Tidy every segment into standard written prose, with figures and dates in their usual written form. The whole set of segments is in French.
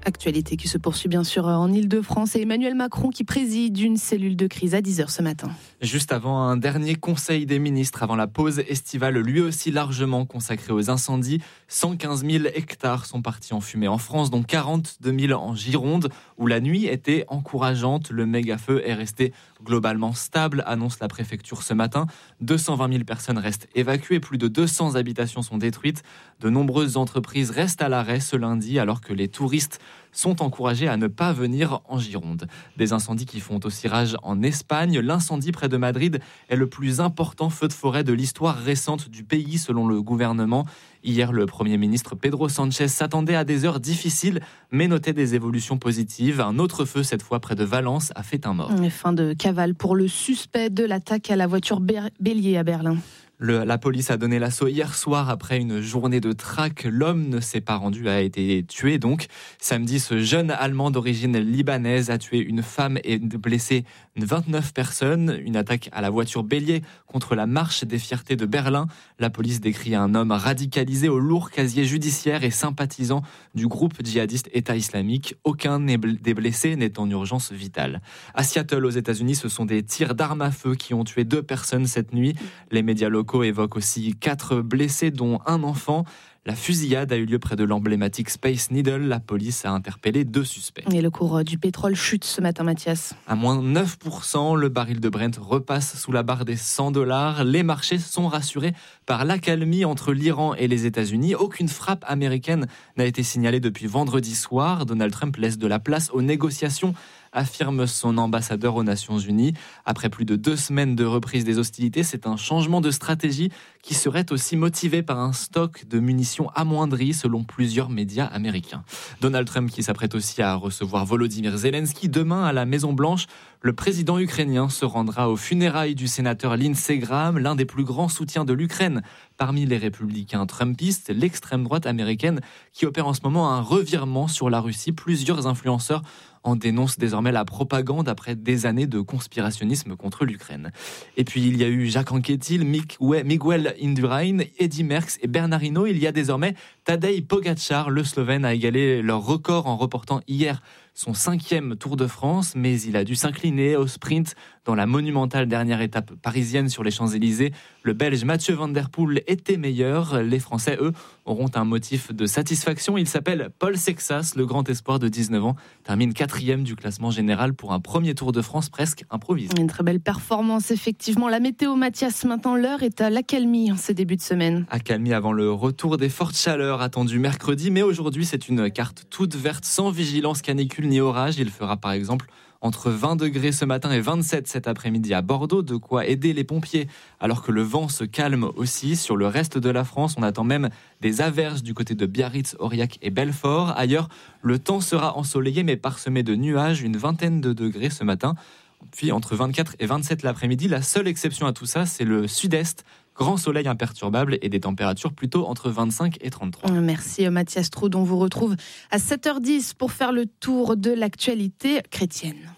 Actualité qui se poursuit bien sûr en Ile-de-France et Emmanuel Macron qui préside une cellule de crise à 10h ce matin. Juste avant un dernier conseil des ministres, avant la pause estivale, lui aussi largement consacré aux incendies. 115 000 hectares sont partis en fumée en France, dont 42 000 en Gironde, où la nuit était encourageante. Le méga-feu est resté globalement stable, annonce la préfecture ce matin. 220 000 personnes restent évacuées, plus de 200 habitations sont détruites. De nombreuses entreprises restent à l'arrêt ce lundi, alors que les touristes sont encouragés à ne pas venir en Gironde. Des incendies qui font aussi rage en Espagne. L'incendie près de Madrid est le plus important feu de forêt de l'histoire récente du pays, selon le gouvernement. Hier, le Premier ministre Pedro Sánchez s'attendait à des heures difficiles, mais notait des évolutions positives. Un autre feu, cette fois près de Valence, a fait un mort. Fin de cavale pour le suspect de l'attaque à la voiture bélier à Berlin. La police a donné l'assaut hier soir après une journée de traque. L'homme ne s'est pas rendu, a été tué donc. Samedi, ce jeune Allemand d'origine libanaise a tué une femme et blessé 29 personnes. Une attaque à la voiture bélier contre la marche des fiertés de Berlin. La police décrit un homme radicalisé au lourd casier judiciaire et sympathisant du groupe djihadiste État islamique. Aucun des blessés n'est en urgence vitale. À Seattle, aux États-Unis, ce sont des tirs d'armes à feu qui ont tué 2 personnes cette nuit. Les médias locaux évoque aussi 4 blessés, dont un enfant. La fusillade a eu lieu près de l'emblématique Space Needle. La police a interpellé 2 suspects. Et le cours du pétrole chute ce matin, Mathias. À moins 9%, le baril de Brent repasse sous la barre des $100. Les marchés sont rassurés par l'accalmie entre l'Iran et les États-Unis. Aucune frappe américaine n'a été signalée depuis vendredi soir. Donald Trump laisse de la place aux négociations, affirme son ambassadeur aux Nations Unies. Après plus de 2 semaines de reprise des hostilités, c'est un changement de stratégie qui serait aussi motivé par un stock de munitions amoindri, selon plusieurs médias américains. Donald Trump qui s'apprête aussi à recevoir Volodymyr Zelensky demain à la Maison-Blanche. Le président ukrainien se rendra aux funérailles du sénateur Lindsey Graham, l'un des plus grands soutiens de l'Ukraine. Parmi les républicains trumpistes, l'extrême droite américaine qui opère en ce moment un revirement sur la Russie. Plusieurs influenceurs en dénoncent désormais la propagande après des années de conspirationnisme contre l'Ukraine. Et puis il y a eu Jacques Anquetil, Miguel Indurain, Eddy Merckx et Bernard Hinault. Il y a désormais Tadej Pogačar, le Slovène a égalé leur record en remportant hier son 5e Tour de France, mais il a dû s'incliner au sprint dans la monumentale dernière étape parisienne sur les Champs-Élysées. Le Belge Mathieu Van Der Poel était meilleur. Les Français, eux, auront un motif de satisfaction. Il s'appelle Paul Sexas, le grand espoir de 19 ans, termine 4e du classement général pour un premier Tour de France presque improvisé. Une très belle performance, effectivement. La météo, Mathias, maintenant l'heure est à l'accalmie en ce début de semaine. Accalmie avant le retour des fortes chaleurs attendues mercredi, mais aujourd'hui c'est une carte toute verte sans vigilance canicule ni orage. Il fera par exemple entre 20 degrés ce matin et 27 cet après-midi à Bordeaux, de quoi aider les pompiers alors que le vent se calme aussi. Sur le reste de la France, on attend même des averses du côté de Biarritz, Aurillac et Belfort. Ailleurs, le temps sera ensoleillé mais parsemé de nuages, une vingtaine de degrés ce matin. Puis entre 24 et 27 l'après-midi, la seule exception à tout ça, c'est le sud-est. Grand soleil imperturbable et des températures plutôt entre 25 et 33. Merci Mathias Troud, on vous retrouve à 7h10 pour faire le tour de l'actualité chrétienne.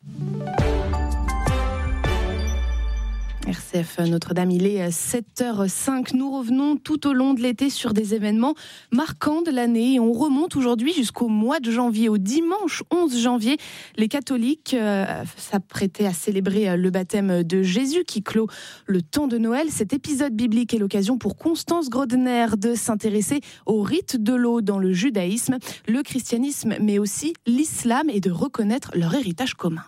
RCF Notre-Dame, il est 7h05. Nous revenons tout au long de l'été sur des événements marquants de l'année. Et on remonte aujourd'hui jusqu'au mois de janvier, au dimanche 11 janvier. Les catholiques s'apprêtaient à célébrer le baptême de Jésus qui clôt le temps de Noël. Cet épisode biblique est l'occasion pour Constance Grodner de s'intéresser au rite de l'eau dans le judaïsme, le christianisme, mais aussi l'islam et de reconnaître leur héritage commun.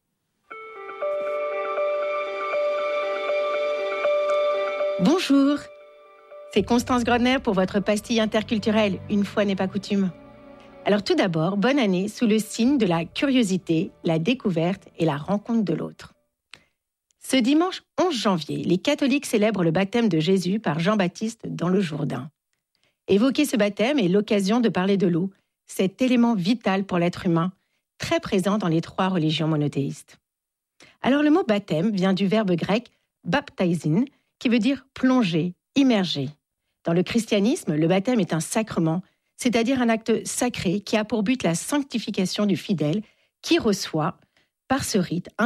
Bonjour, c'est Constance Grodner pour votre pastille interculturelle, une fois n'est pas coutume. Alors tout d'abord, bonne année sous le signe de la curiosité, la découverte et la rencontre de l'autre. Ce dimanche 11 janvier, les catholiques célèbrent le baptême de Jésus par Jean-Baptiste dans le Jourdain. Évoquer ce baptême est l'occasion de parler de l'eau, cet élément vital pour l'être humain, très présent dans les 3 religions monothéistes. Alors le mot baptême vient du verbe grec baptaisin, qui veut dire plonger, immerger. Dans le christianisme, le baptême est un sacrement, c'est-à-dire un acte sacré qui a pour but la sanctification du fidèle qui reçoit, par ce rite,